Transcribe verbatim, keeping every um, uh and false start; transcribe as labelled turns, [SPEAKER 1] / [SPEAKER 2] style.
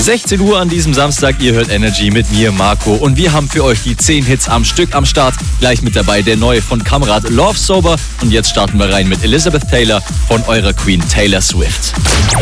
[SPEAKER 1] sechzehn Uhr an diesem Samstag, ihr hört Energy mit mir, Marco. Und wir haben für euch die zehn Hits am Stück am Start. Gleich mit dabei der neue von Kamerad, Love Sober. Und jetzt starten wir rein mit Elizabeth Taylor von eurer Queen Taylor Swift.